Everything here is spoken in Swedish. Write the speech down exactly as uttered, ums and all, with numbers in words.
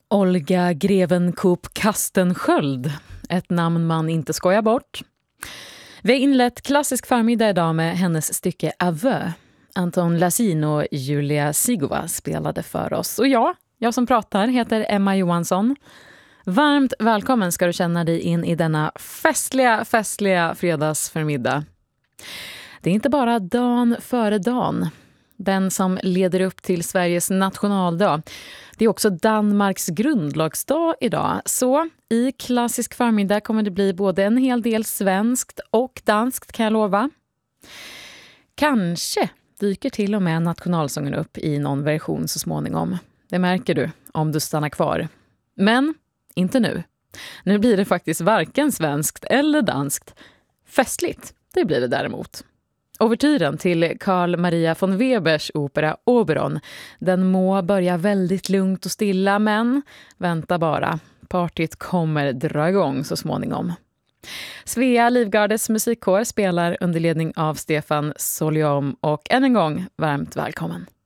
Olga Grevenkop Kastensköld, ett namn man inte skojar bort. Vi har inlett klassisk förmiddag idag med hennes stycke Avö. Anton Lassin och Julia Sigova spelade för oss. Och jag, jag som pratar, heter Emma Johansson. Varmt välkommen ska du känna dig in i denna festliga, festliga fredagsförmiddag. Det är inte bara dagen före dagen, den som leder upp till Sveriges nationaldag. Det är också Danmarks grundlagsdag idag. Så i klassisk förmiddag kommer det bli både en hel del svenskt och danskt, kan jag lova. Kanske dyker till och med nationalsången upp i någon version så småningom. Det märker du om du stannar kvar. Men inte nu. Nu blir det faktiskt varken svenskt eller danskt. Festligt, det blir det däremot. Overtyren till Carl Maria von Webers opera Oberon. Den må börja väldigt lugnt och stilla, men vänta bara. Partyt kommer dra igång så småningom. Svea Livgardes musikkår spelar under ledning av Stefan Soliom och än en gång varmt välkommen.